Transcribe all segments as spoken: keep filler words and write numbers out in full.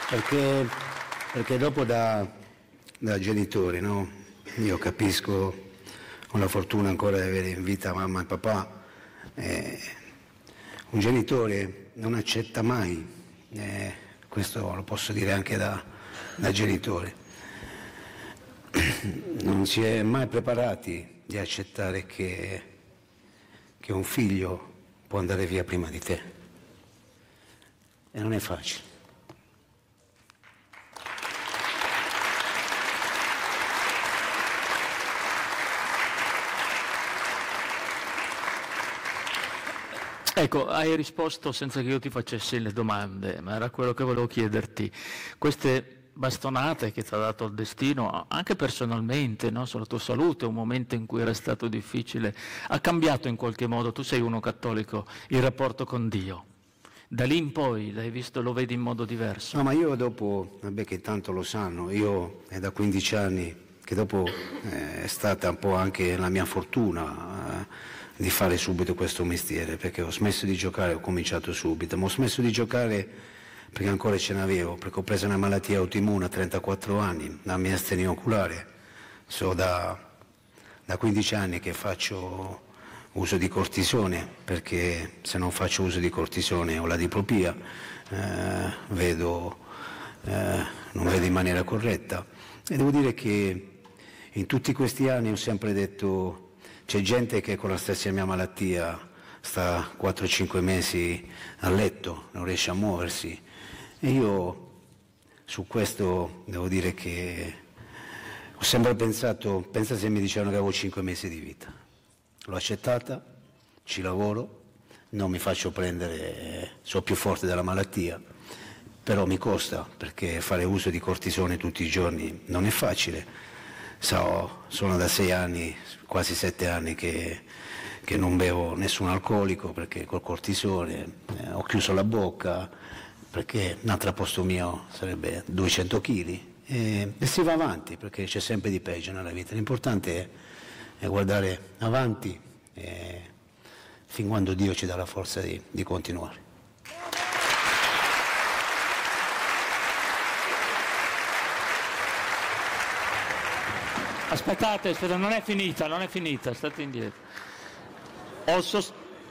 perché, perché dopo da, da genitore, no? Io capisco, ho la fortuna ancora di avere in vita mamma e papà, eh, un genitore non accetta mai, eh, questo lo posso dire anche da, da genitore, non si è mai preparati di accettare che, che un figlio può andare via prima di te, e non è facile. Ecco, hai risposto senza che io ti facessi le domande, ma era quello che volevo chiederti. Queste bastonate che ti ha dato il destino, anche personalmente, no? Sulla tua salute, un momento in cui era stato difficile, ha cambiato in qualche modo, tu sei uno cattolico, il rapporto con Dio. Da lì in poi l'hai visto, lo vedi in modo diverso? No, ma io dopo, vabbè che tanto lo sanno, io è da quindici anni che dopo eh, è stata un po' anche la mia fortuna eh, di fare subito questo mestiere, perché ho smesso di giocare, ho cominciato subito, ma ho smesso di giocare perché ancora ce n'avevo, perché ho preso una malattia autoimmune a trentaquattro anni, la miastenia oculare, so da, da quindici anni che faccio uso di cortisone, perché se non faccio uso di cortisone ho la diplopia, eh, vedo, eh, non vedo in maniera corretta, e devo dire che in tutti questi anni ho sempre detto: c'è gente che con la stessa mia malattia sta quattro cinque mesi a letto, non riesce a muoversi, e io su questo devo dire che ho sempre pensato, pensa se mi dicevano che avevo cinque mesi di vita, l'ho accettata, ci lavoro, non mi faccio prendere, sono più forte della malattia, però mi costa, perché fare uso di cortisone tutti i giorni non è facile. So, sono da sei anni, quasi sette anni che, che non bevo nessun alcolico, perché col cortisone eh, ho chiuso la bocca, perché un altro posto mio sarebbe duecento chili, e, e si va avanti, perché c'è sempre di peggio nella vita. L'importante è, è guardare avanti e, fin quando Dio ci dà la forza di, di continuare. Aspettate, aspettate, non è finita, non è finita, state indietro. Ho, sos-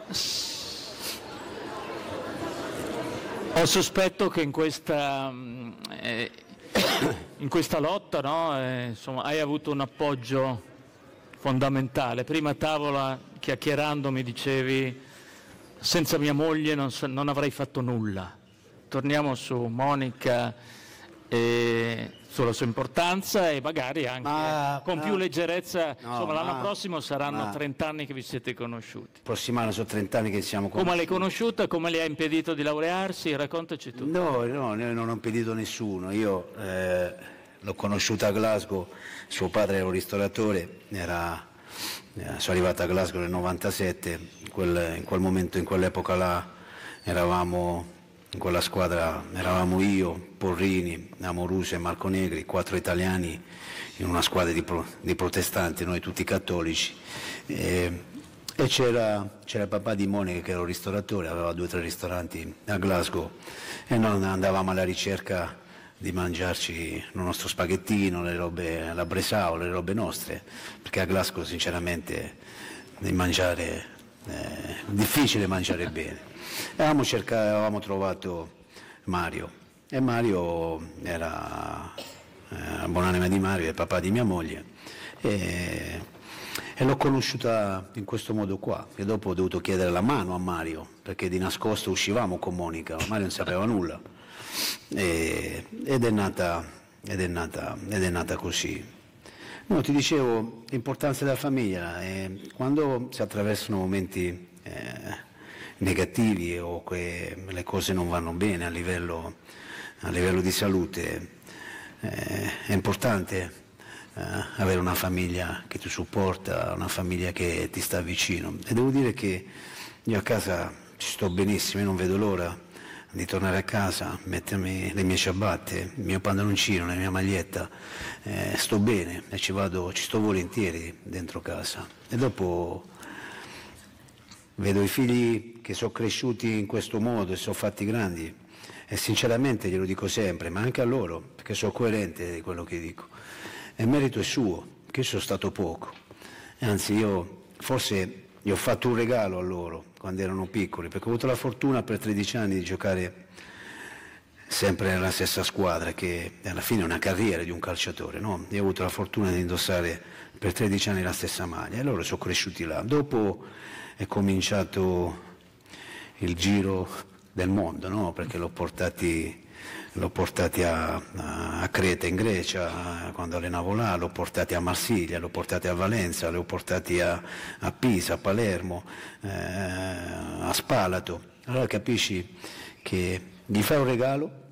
Ho sospetto che in questa, eh, in questa lotta, no, eh, insomma, hai avuto un appoggio fondamentale. Prima a tavola, chiacchierando, mi dicevi: senza mia moglie non, non avrei fatto nulla. Torniamo su Monica e sulla sua importanza, e magari anche ma, con ma, più leggerezza, no, insomma l'anno ma, prossimo saranno trenta anni che vi siete conosciuti. Prossimo anno sono trenta anni che siamo conosciuti. Come l'hai conosciuta, come le ha impedito di laurearsi? Raccontaci tu. No, no, non ho impedito nessuno, io eh, l'ho conosciuta a Glasgow, suo padre era un ristoratore, era, eh, sono arrivata a Glasgow nel novantasette, in quel, in quel momento, in quell'epoca là eravamo... In quella squadra eravamo io, Porrini, Amoruso e Marco Negri, quattro italiani in una squadra di, pro, di protestanti, noi tutti cattolici. E, e c'era, c'era il papà di Monica che era un ristoratore, aveva due o tre ristoranti a Glasgow, e noi andavamo alla ricerca di mangiarci il nostro spaghettino, le robe, la bresao, le robe nostre, perché a Glasgow sinceramente di mangiare è difficile mangiare bene. Avevamo, cercato, avevamo trovato Mario, e Mario era eh, buonanima di Mario, è il papà di mia moglie, e, e l'ho conosciuta in questo modo qua, e dopo ho dovuto chiedere la mano a Mario, perché di nascosto uscivamo con Monica, Mario non sapeva nulla, e, ed, è nata, ed, è nata, ed è nata così. No, ti dicevo, l'importanza della famiglia, eh, quando si attraversano momenti eh, negativi o che le cose non vanno bene a livello, a livello di salute, eh, è importante eh, avere una famiglia che ti supporta, una famiglia che ti sta vicino, e devo dire che io a casa ci sto benissimo, io non vedo l'ora di tornare a casa, mettermi le mie ciabatte, il mio pantaloncino, la mia maglietta, eh, sto bene e ci vado, ci sto volentieri dentro casa, e dopo vedo i figli che sono cresciuti in questo modo e sono fatti grandi, e sinceramente glielo dico sempre, ma anche a loro, perché sono coerente di quello che dico, e il merito è suo, che io sono stato poco, e anzi io forse gli ho fatto un regalo a loro quando erano piccoli, perché ho avuto la fortuna per tredici anni di giocare sempre nella stessa squadra, che alla fine è una carriera di un calciatore, no? Io ho avuto la fortuna di indossare per tredici anni la stessa maglia e loro sono cresciuti là. Dopo è cominciato il giro del mondo, no? Perché l'ho portati, l'ho portati a, a Creta in Grecia quando allenavo là, l'ho portati a Marsiglia, l'ho portati a Valenza, l'ho portati a, a Pisa, a Palermo, eh, a Spalato. Allora capisci che gli fai un regalo